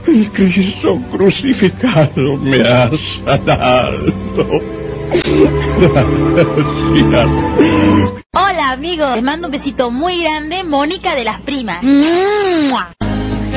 El Cristo crucificado me ha sanado. Gracias. Hola amigos, les mando un besito muy grande, Mónica de las Primas. ¡Mua!